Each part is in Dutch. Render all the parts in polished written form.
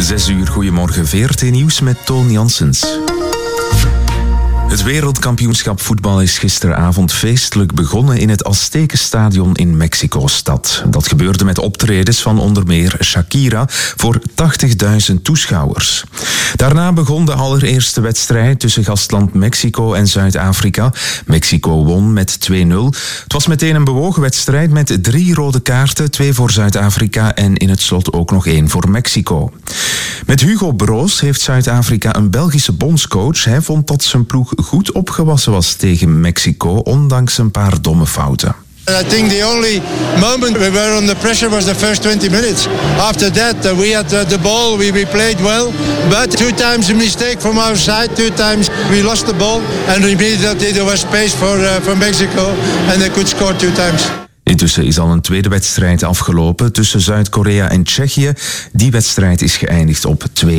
6 uur, goedemorgen, VRT Nieuws met Toon Janssens. Het wereldkampioenschap voetbal is gisteravond feestelijk begonnen in het Aztekenstadion in Mexico-stad. Dat gebeurde met optredens van onder meer Shakira voor 80.000 toeschouwers. Daarna begon de allereerste wedstrijd tussen gastland Mexico en Zuid-Afrika. Mexico won met 2-0. Het was meteen een bewogen wedstrijd met 3 rode kaarten, 2 voor Zuid-Afrika en in het slot ook nog 1 voor Mexico. Met Hugo Broos heeft Zuid-Afrika een Belgische bondscoach. Hij vond dat zijn ploeg goed opgewassen was tegen Mexico, ondanks een paar domme fouten. I think the only moment we were under pressure was the first 20 minutes. After that, we had the ball, we played well, but 2 times a mistake from our side, 2 times we lost the ball, and immediately there was space for Mexico, and they could score 2 times. Intussen is al een tweede wedstrijd afgelopen tussen Zuid-Korea en Tsjechië. Die wedstrijd is geëindigd op 2-1.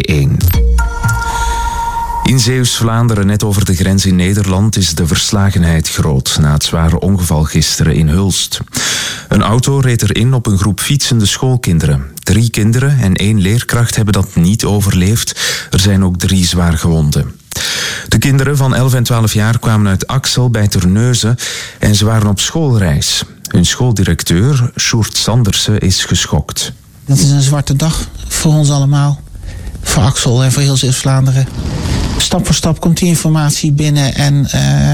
In Zeeuws-Vlaanderen, net over de grens in Nederland, is de verslagenheid groot na het zware ongeval gisteren in Hulst. Een auto reed erin op een groep fietsende schoolkinderen. 3 kinderen en 1 leerkracht hebben dat niet overleefd. Er zijn ook 3 zwaar gewonden. De kinderen van 11 en 12 jaar kwamen uit Axel bij Terneuzen en ze waren op schoolreis. Hun schooldirecteur, Sjoerd Sandersen, is geschokt. Het is een zwarte dag voor ons allemaal. Voor Axel en voor heel Zeeuws-Vlaanderen. Stap voor stap komt die informatie binnen en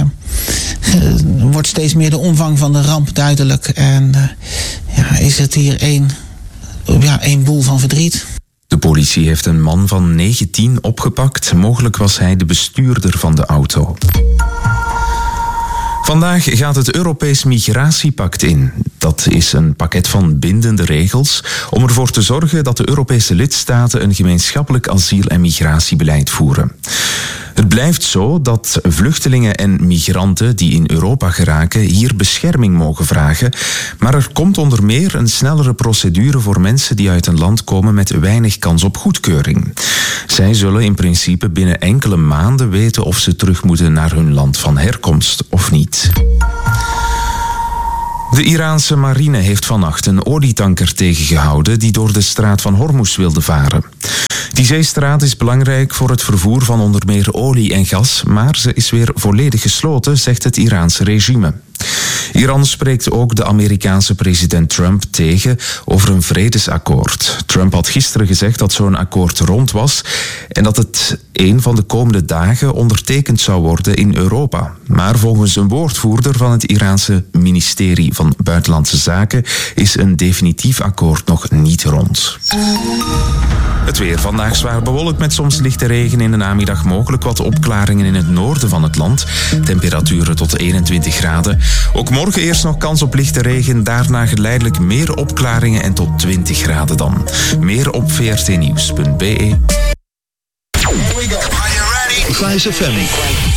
wordt steeds meer de omvang van de ramp duidelijk. En is het hier één boel van verdriet. De politie heeft een man van 19 opgepakt. Mogelijk was hij de bestuurder van de auto. Vandaag gaat het Europees Migratiepact in. Dat is een pakket van bindende regels om ervoor te zorgen dat de Europese lidstaten een gemeenschappelijk asiel- en migratiebeleid voeren. Het blijft zo dat vluchtelingen en migranten die in Europa geraken hier bescherming mogen vragen, maar er komt onder meer een snellere procedure voor mensen die uit een land komen met weinig kans op goedkeuring. Zij zullen in principe binnen enkele maanden weten of ze terug moeten naar hun land van herkomst of niet. De Iraanse marine heeft vannacht een olietanker tegengehouden die door de straat van Hormuz wilde varen. Die zeestraat is belangrijk voor het vervoer van onder meer olie en gas, maar ze is weer volledig gesloten, zegt het Iraanse regime. Iran spreekt ook de Amerikaanse president Trump tegen over een vredesakkoord. Trump had gisteren gezegd dat zo'n akkoord rond was en dat het een van de komende dagen ondertekend zou worden in Europa. Maar volgens een woordvoerder van het Iraanse ministerie van Buitenlandse Zaken is een definitief akkoord nog niet rond. Het weer vandaag zwaar bewolkt met soms lichte regen in de namiddag, mogelijk wat opklaringen in het noorden van het land. Temperaturen tot 21 graden. Ook morgen eerst nog kans op lichte regen, daarna geleidelijk meer opklaringen en tot 20 graden dan. Meer op vrtnieuws.be. Fijs FM.